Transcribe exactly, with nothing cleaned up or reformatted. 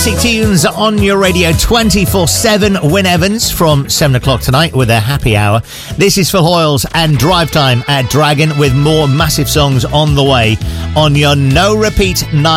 Classic tunes on your radio twenty-four seven. Wyn Evans from seven o'clock tonight with a happy hour. This is Phil Hoyles and Drive Time at Dragon with more massive songs on the way on your no repeat night.